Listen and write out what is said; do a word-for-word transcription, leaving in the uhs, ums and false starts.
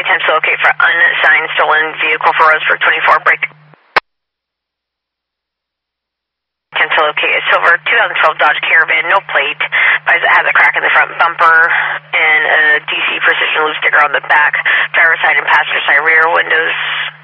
attempts to locate for unsigned stolen vehicle for Roseburg twenty-four, break. Attempt to locate a silver two thousand twelve Dodge Caravan, no plate, but it has a crack in the front bumper and a D C precision loop sticker on the back, driver's side and passenger side rear windows.